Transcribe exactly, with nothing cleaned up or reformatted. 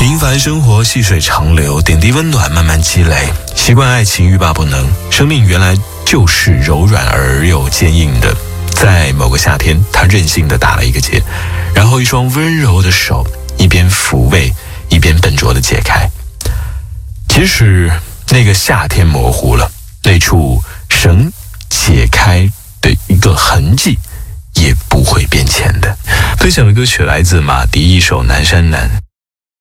平凡生活细水长流，点滴温暖慢慢积累，习惯爱情欲罢不能。生命原来就是柔软而又坚硬的。在某个夏天，他任性地打了一个结，然后一双温柔的手一边抚慰一边笨拙地解开。即使那个夏天模糊了，那处绳解开的一个痕迹也不会变浅的。分享的歌曲来自马迪一首《南山南》。